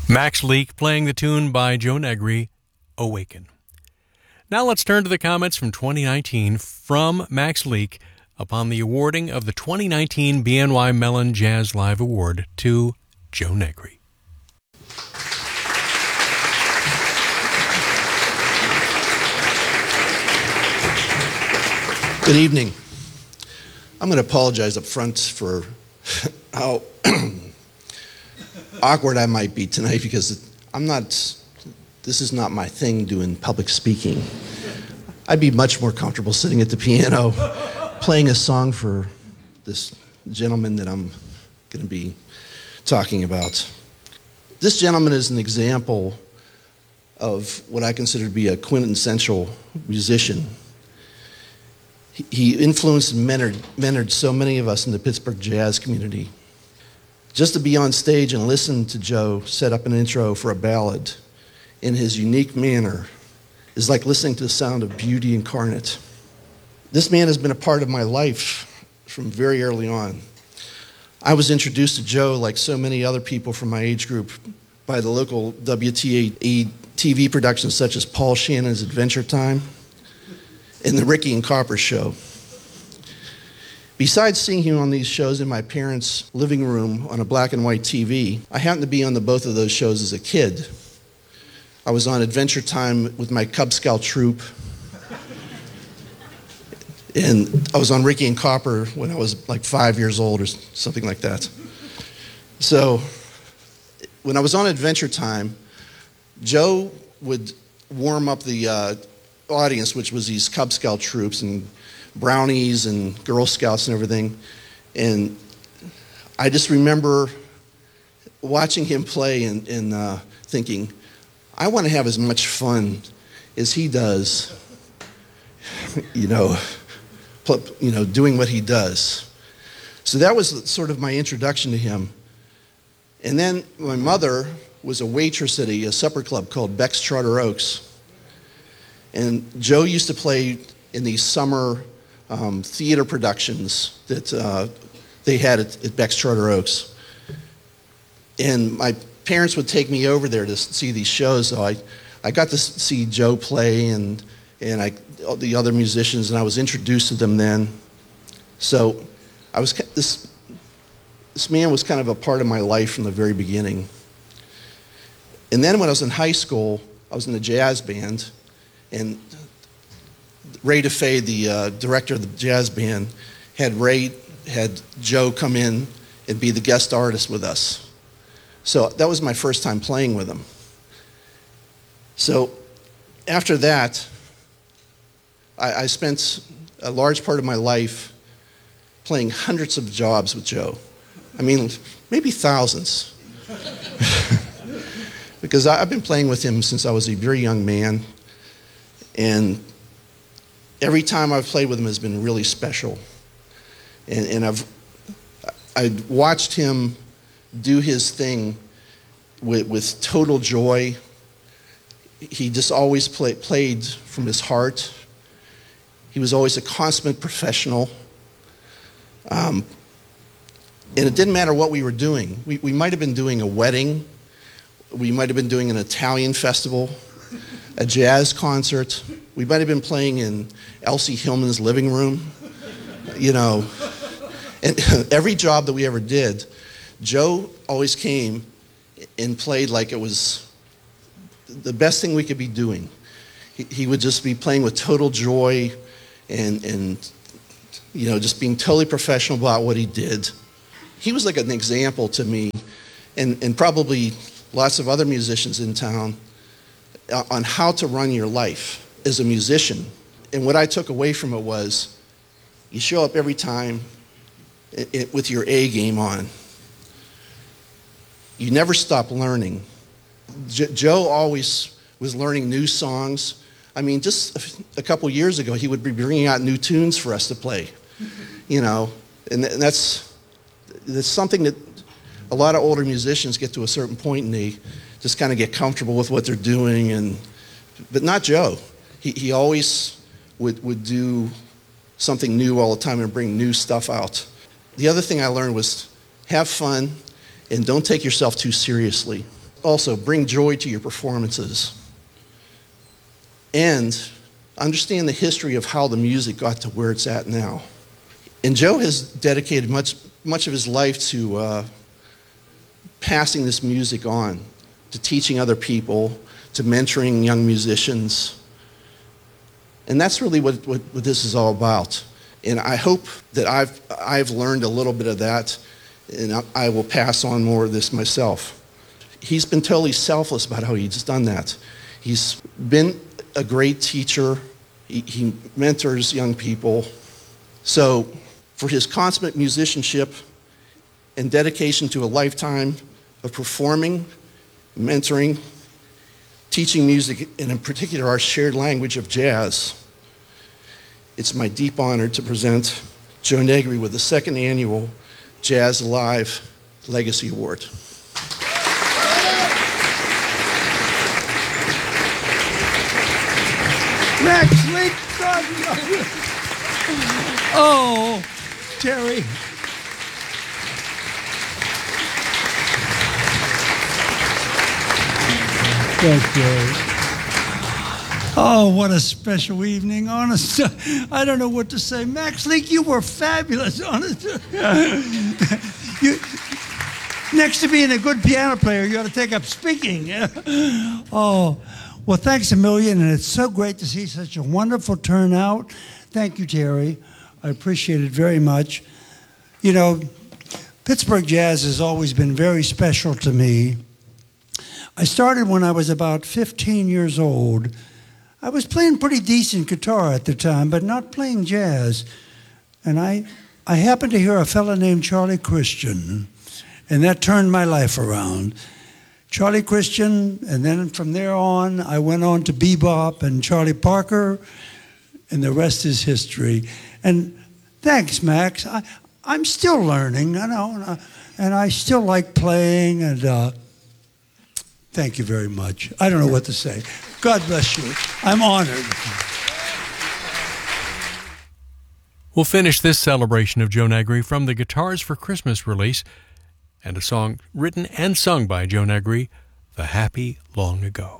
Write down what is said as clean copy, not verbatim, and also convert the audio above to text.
Max Leak playing the tune by Joe Negri, Awaken. Now let's turn to the comments from 2019 from Max Leak upon the awarding of the 2019 BNY Mellon Jazz Live Award to Joe Negri. Good evening. I'm going to apologize up front for how awkward I might be tonight because this is not my thing, doing public speaking. I'd be much more comfortable sitting at the piano playing a song for this gentleman that I'm going to be talking about. This gentleman is an example of what I consider to be a quintessential musician. He influenced and mentored so many of us in the Pittsburgh jazz community. Just to be on stage and listen to Joe set up an intro for a ballad in his unique manner is like listening to the sound of beauty incarnate. This man has been a part of my life from very early on. I was introduced to Joe, like so many other people from my age group, by the local WTAE TV productions such as Paul Shannon's Adventure Time and the Ricky and Copper Show. Besides seeing him on these shows in my parents' living room on a black and white TV, I happened to be on both of those shows as a kid. I was on Adventure Time with my Cub Scout troop, and I was on Ricky and Copper when I was like 5 years old or something like that. So when I was on Adventure Time, Joe would warm up the audience, which was these Cub Scout troops and Brownies and Girl Scouts and everything. And I just remember watching him play and thinking, I want to have as much fun as he does, doing what he does. So that was sort of my introduction to him. And then my mother was a waitress at a supper club called Beck's Charter Oaks. And Joe used to play in these summer theater productions that they had at Beck's Charter Oaks. And my parents would take me over there to see these shows, so I got to see Joe play and the other musicians, and I was introduced to them then. So this man was kind of a part of my life from the very beginning. And then when I was in high school, I was in the jazz band, and Ray DeFay, the director of the jazz band, had Joe come in and be the guest artist with us. So that was my first time playing with him. So after that, I spent a large part of my life playing hundreds of jobs with Joe. I mean, maybe thousands. Because I've been playing with him since I was a very young man. And every time I've played with him has been really special. And I watched him do his thing with total joy. He just always played from his heart. He was always a consummate professional. And it didn't matter what we were doing. We might have been doing a wedding. We might have been doing an Italian festival, a jazz concert. We might have been playing in Elsie Hillman's living room. And every job that we ever did, Joe always came and played like it was the best thing we could be doing. He would just be playing with total joy and just being totally professional about what he did. He was like an example to me and probably lots of other musicians in town on how to run your life as a musician. And what I took away from it was you show up every time with your A game on. You never stop learning. Joe always was learning new songs. I mean, just a couple years ago, he would be bringing out new tunes for us to play, and that's something that a lot of older musicians get to a certain point and they just kind of get comfortable with what they're doing, but not Joe. He always would do something new all the time and bring new stuff out. The other thing I learned was have fun and don't take yourself too seriously. also bring joy to your performances. And understand the history of how the music got to where it's at now. And Joe has dedicated much of his life to passing this music on, to teaching other people, to mentoring young musicians. And that's really what this is all about. And I hope that I've learned a little bit of that, and I will pass on more of this myself. He's been totally selfless about how he's done that. He's been a great teacher. He mentors young people. So for his consummate musicianship and dedication to a lifetime of performing, mentoring, teaching music, and in particular our shared language of jazz, it's my deep honor to present Joe Negri with the second annual Jazz Alive Legacy Award. Max Leak. Oh, Terry. Thank you. Oh, what a special evening. Honest, I don't know what to say. Max Leak, you were fabulous. Honest. Next to being a good piano player, you ought to take up speaking. Oh, well, thanks a million, and it's so great to see such a wonderful turnout. Thank you, Terry. I appreciate it very much. You know, Pittsburgh Jazz has always been very special to me. I started when I was about 15 years old. I was playing pretty decent guitar at the time, but not playing jazz. And I happened to hear a fellow named Charlie Christian, and that turned my life around. Charlie Christian, and then from there on, I went on to bebop and Charlie Parker, and the rest is history. And thanks, Max. I'm still learning, I know, and I still like playing, and thank you very much. I don't know what to say. God bless you. I'm honored. We'll finish this celebration of Joe Negri from the Guitars for Christmas release and a song written and sung by Joe Negri, The Happy Long Ago.